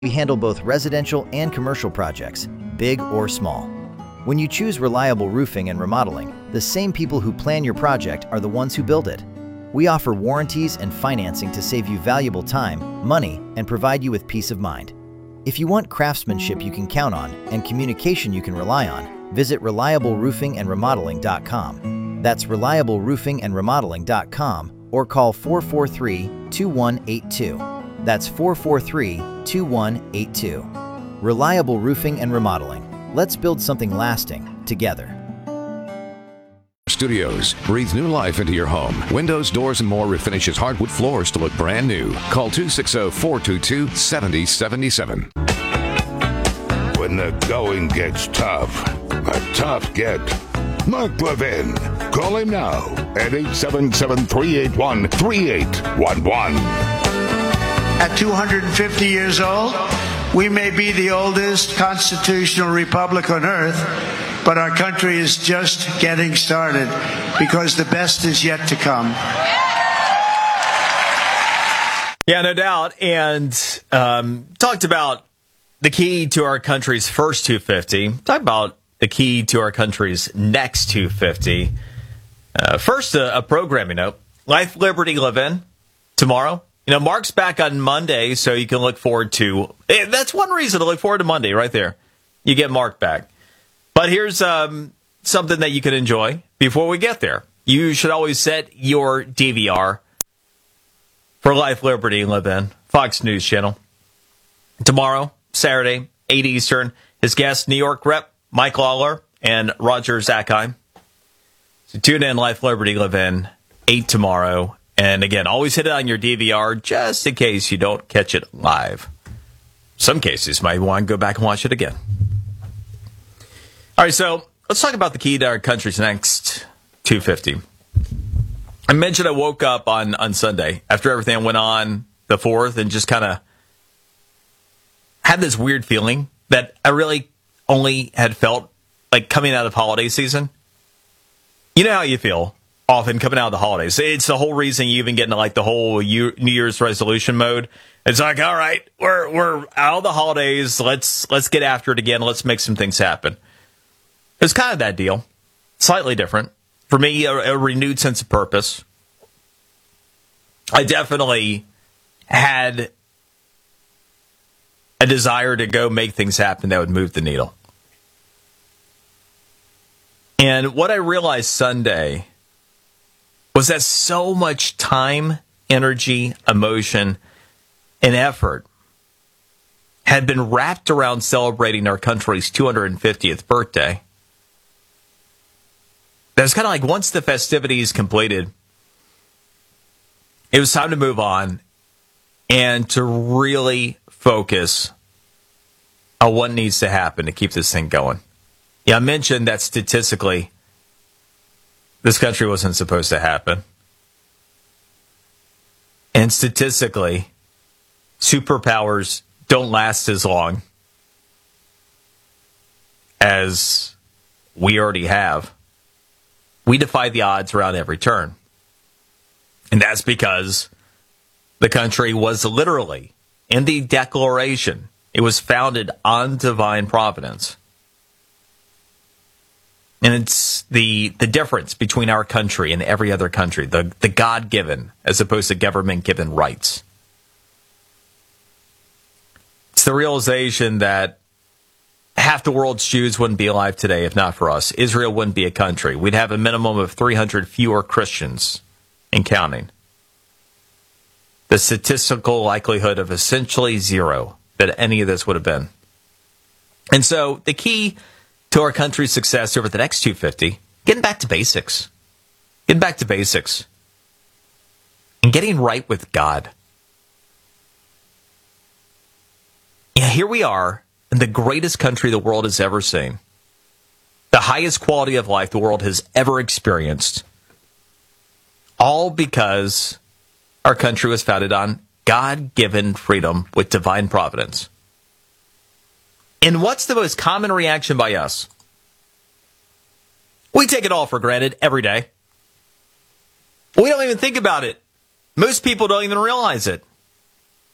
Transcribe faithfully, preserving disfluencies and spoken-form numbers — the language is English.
We handle both residential and commercial projects, big or small. When you choose Reliable Roofing and Remodeling, the same people who plan your project are the ones who build it. We offer warranties and financing to save you valuable time, money, and provide you with peace of mind. If you want craftsmanship you can count on and communication you can rely on, visit reliable roofing and remodeling dot com. That's reliable roofing and remodeling dot com or call four four three, two one eight two. That's four four three, two one eight two. Reliable Roofing and Remodeling. Let's build something lasting together. Studios. Breathe new life into your home. Windows, doors, and more refinishes hardwood floors to look brand new. Call two six zero, four two two, seven zero seven seven. When the going gets tough, the tough get Mark Levin. Call him now at eight seven seven, three eight one, three eight one one. At two hundred fifty years old, we may be the oldest constitutional republic on earth, but our country is just getting started because the best is yet to come. Yeah, no doubt. And um, talked about the key to our country's first two fifty. Talked about the key to our country's next two fifty. Uh, first, a, a programming note. Life, Liberty, Levin tomorrow. You know, Mark's back on Monday, so you can look forward to... That's one reason to look forward to Monday, right there. You get Mark back. But here's um, something that you can enjoy before we get there. You should always set your D V R for Life, Liberty, Levin, Fox News Channel. Tomorrow, Saturday, eight Eastern, his guest, New York Rep Mike Lawler and Roger Zakheim. So tune in, Life, Liberty, Levin, eight tomorrow. And again, always hit it on your D V R just in case you don't catch it live. Some cases, you might want to go back and watch it again. All right, so let's talk about the key to our country's next two fifty. I mentioned I woke up on, on Sunday after everything went on the fourth and just kind of had this weird feeling that I really only had felt like coming out of holiday season. You know how you feel often coming out of the holidays. It's the whole reason you even get into like the whole New Year's resolution mode. It's like, all right, we're we're out of the holidays. Let's let's get after it again. Let's make some things happen. It's kind of that deal. Slightly different. For me, a, a renewed sense of purpose. I definitely had a desire to go make things happen that would move the needle. And what I realized Sunday was that so much time, energy, emotion, and effort had been wrapped around celebrating our country's two hundred fiftieth birthday. That was kind of like once the festivities completed, it was time to move on and to really focus on what needs to happen to keep this thing going. Yeah, I mentioned that statistically, this country wasn't supposed to happen. And statistically, superpowers don't last as long as we already have. We defy the odds around every turn. And that's because the country was literally, in the Declaration, it was founded on divine providence. And it's the the difference between our country and every other country, the, the God-given as opposed to government-given rights. It's the realization that half the world's Jews wouldn't be alive today if not for us. Israel wouldn't be a country. We'd have a minimum of three hundred fewer Christians and counting. The statistical likelihood of essentially zero that any of this would have been. And so the key to our country's success over the next two fifty, getting back to basics. Getting back to basics. And getting right with God. Yeah, here we are in the greatest country the world has ever seen. The highest quality of life the world has ever experienced. All because our country was founded on God-given freedom with divine providence. And what's the most common reaction by us? We take it all for granted every day. We don't even think about it. Most people don't even realize it.